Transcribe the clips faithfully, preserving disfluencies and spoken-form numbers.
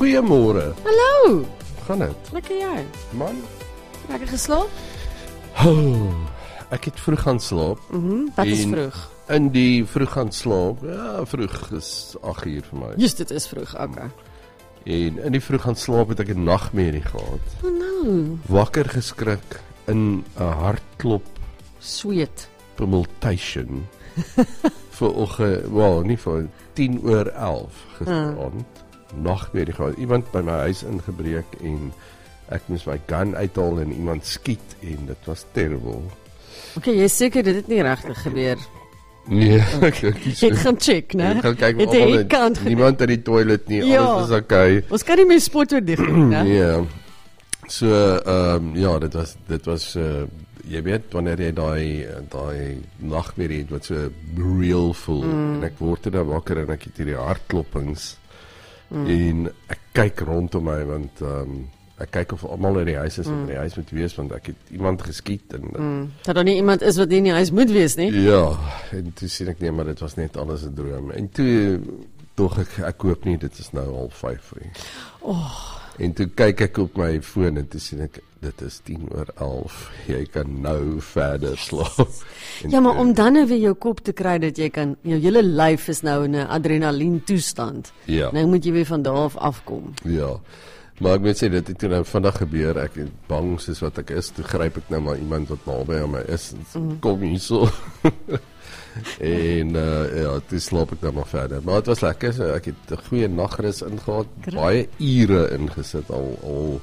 Goeiemôre. Hallo. Gaan dit? Lekker jy. Man. Lekker geslaap? Oh, ek het vroeg gaan slaap. Mhm. Wat is En vroeg? In die vroeg gaan slaap. Ja, vroeg is agt uur vir my. Just dit is vroeg. Okay. En in die vroeg gaan slaap het ek 'n nagmerrie gehad. Oh no. Wakker geskrik in 'n hartklop Sweet. pulsation. Vanoggend, wel, nie vir tien oor elf gisteraand. Nagmerrie gehad. Iemand by my huis ingebreek en ek moes my gun uithaal en iemand skiet en dit was terrible. Okay, jy is seker dit het nie regtig gebeur. Nee, ek ek kies. Ek gaan check, né? Ek gaan kyk Het of jy almal kant ge- niemand in die toilet nie, Ja. alles is okay. Ons kan nie meer spot oor dig doen, né? Ja. So ehm um, ja, dit was dit was uh, jy weet wanneer jy daai daai nagmerrie het wat so real voel mm. en ek word dan wakker en ek het hierdie hartklopings mm. en ek kyk rondom my want ehm um, ek kyk of almal in die huis is mm. of in die huis moet wees want ek het iemand geskiet en Mm. Dat daar nie iemand is wat nie in die huis moet wees nie. ja, en toe sien ek nee, maar dit was net alles 'n droom. En toe tog ek ek hoop nie dit is nou al vyf nie. Oh. En toe kyk ek op my foon en toe sien ek dit is tien oor elf. Jy kan nou verder slaap. En Ja, maar toe- om dan nou weer jou kop te kry dat jy kan, jou hele lyf is nou in 'n adrenalien toestand. Ja. Nou moet jy weer van daar af afkom. Ja. Maar ek moet sê dit het toe nou vandag gebeur. Ek is bang soos wat ek is. Toe gryp ek nou maar iemand wat naby aan my is. Mm. Kom hierso. en uh, ja, toe slaap ek nou maar verder. Maar dit was lekker. So ek het 'n goeie nagrus ingehaal. Baie ure ingesit al al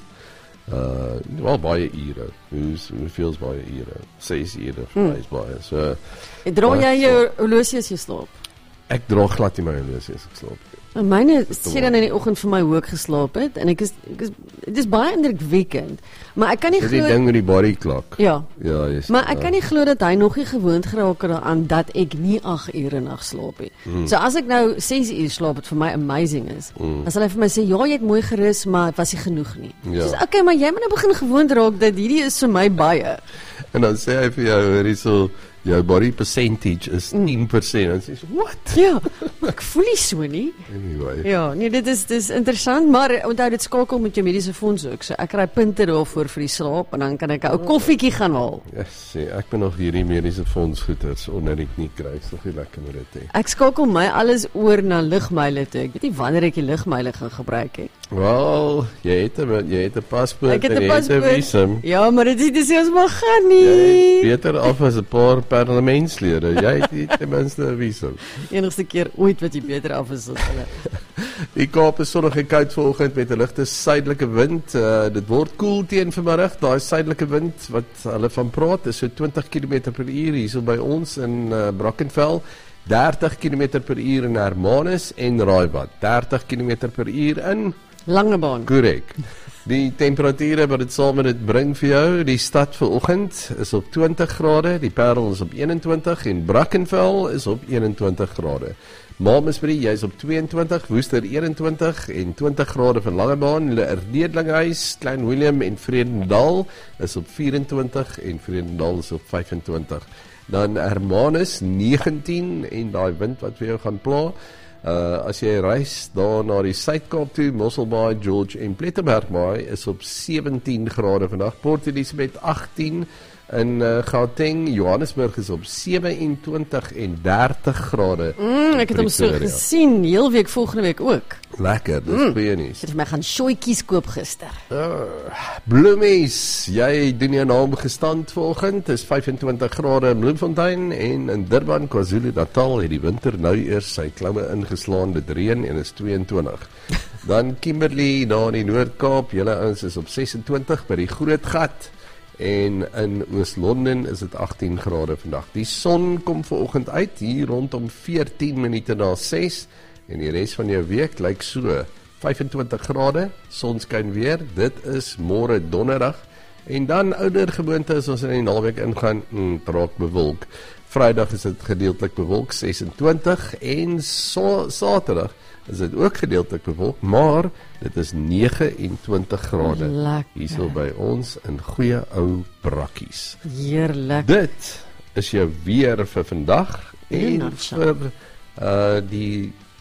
uh wel baie ure. Hoe hoeveel is baie ure? ses ure vir my is baie. So Dra Baie jy jou horlosie as jy slaap? ek dra glad nie my horlosie as ek slaap. En myne sê dan in die oggend vir my hoe ek geslaap het en ek is ek is dit is baie indrukwekkend. Maar ek kan nie Dis die glo ding met die body clock. Ja. Ja, jy's. Maar ek kan nie glo dat hy nog nie gewoond geraak het daaraan dat ek nie agt ure nag slaap nie. Mm. So as ek nou ses uur slaap, wat vir my amazing is. Mm. Dan sal hy vir my sê, "Ja, jy het mooi gerus, maar dit was nie genoeg nie." Ja. Dis okay, maar jy moet nou begin gewoond raak dat hierdie is vir my baie. En dan sê hy vir jou, hoorie so, jou body percentage is Mm. ten persent. En sê jy, "What?" Ja, maar ek voel nie so nie. Anyway. Ja, nee, dit is dis interessant, maar onthou dit skakel met jou mediese fonds ook. So ek kry punte daarvoor vir die slaap en dan kan ek 'n ou koffietjie gaan haal. Ja, sê, ek ben nog hierdie mediese fondsgoeders onder ek nie kry. Is nog nie lekker met dit hè. Ek skakel my alles oor na lugmyle toe. Ek weet nie wanneer ek die lugmyle gaan gebruik nie. Wel, jy het 'n jy het 'n paspoort Ek het en 'n jy het 'n paspoort. visum. Ja, maar dit is dis ons mag gaan Jy nie. het beter af as 'n paar parlementslede. Jy het nie ten minste 'n visum. Enigste keer ooit wat jy beter af is as hulle. Die Kaap is sonnig en koud vanoggend met 'n ligte suidelike wind. Uh, dit word koel teen vanmiddag. Daai suidelike wind wat hulle van praat is so twintig kilometer per uur hierso by ons in uh, Brackenfell. dertig kilometer per uur in Hermanus en Raaibad. dertig kilometer per uur in Langebaan. Korrek. Die temperature wat dit saam met dit bring vir jou, die stad vanoggend is op twintig grade, die Parel is op eenentwintig en Brackenfell is op eenentwintig grade. Malmesbury, jy is op tweeëntwintig, Woester eenentwintig en twintig grade vir Langebaan, Redlinghuis, Klein Willem en Vredendal is op vyf-en-twintig en Vredendal is op vyf-en-twintig. Dan Hermanus negentien en daai wind wat vir jou gaan pla. Uh, as jy reis daar na die Suid-Kaap toe, Mosselbaai, George en Plettenbergbaai is op sewentien grade vandag. Port Elizabeth agtien in uh, Gauteng, Johannesburg is op sewe-en-twintig en dertig grade. Mm, ek het hom so Pretoria. gesien, heel week volgende week ook. Lekker, dis mm. goeie nuus. Ek het vir my gaan shotjies koop gister. Uh, Bloemies, jy doen jou naam gestand vanoggend, is vyf-en-twintig grade in Bloemfontein en in Durban, KwaZulu-Natal het die winter nou eers sy kloue ingeslaan, dit reën en is tweeëntwintig. Dan Kimberley, daar in die Noord-Kaap, julle ouens is op ses-en-twintig by die Groot Gat. En in Oos-London is dit agtien grade vandag. Die son kom vanoggend uit hier rondom veertien minute na ses en die res van jou week lyk so vyf-en-twintig grade, son skyn weer. Dit is môre donderdag en dan ouer gewoonte as ons in die naweek ingaan, mm, raak bewolk. Vrydag is dit gedeeltelik bewolk ses-en-twintig en so, Saterdag is dit ook gedeeltelik bewolk, maar dit is nege-en-twintig grade Lekker. hierso by ons in goeie ou Brakkies. Heerlik. Dit is jou weer vir vandag en nutshell. vir uh, die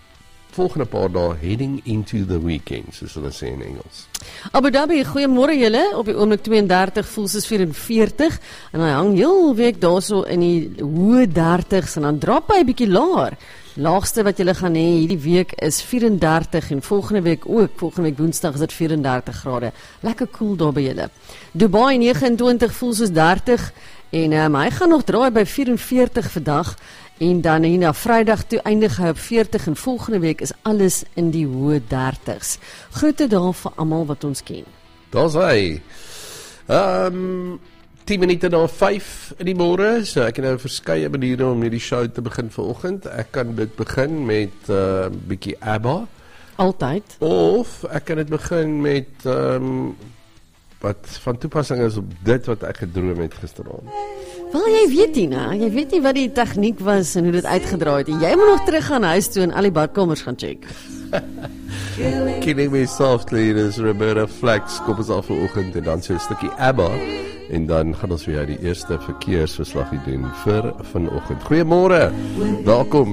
volgende paar dae heading into the weekend, soos hulle sê in Engels. Abu Dhabi, goeiemôre julle. Op die oomblik twee en dertig, voel soos vyf en veertig en hy hang heel week daarso in die hoë dertigs en dan drop hy 'n bietjie laer. Laagste wat julle gaan hê hierdie week is vyf en dertig en volgende week ook, volgende week Woensdag is dit vyf en dertig grade. Lekker koel daar by julle. Dubai nege en twintig voel soos dertig en um, hy gaan nog draai by vyf en veertig vandag en dan hier na Vrydag toe eindig hy op veertig en volgende week is alles in die hoë dertigs. Groete daar vir almal wat ons ken. Daar's hy. Ehm um, tien minute na vyf in die môre, so ek het nou verskeie maniere om hierdie show te begin vanoggend. Ek kan dit begin met 'n uh, bietjie ABBA. Altyd. Of ek kan dit begin met ehm um, wat van toepassing is op dit wat ek gedroom het gisteraand. Wel, jy weet nie, né? Jy weet nie wat die tegniek was en hoe dit uitgedraai het. Jy moet nog terug gaan huis toe en al die badkamers gaan check. Killing Me Softly, dis Roberta Flack, kom ons af vanoggend en dan so 'n stukkie ABBA en dan gaan ons weer die eerste verkeersverslag doen vir vanoggend. Goeiemôre. Welkom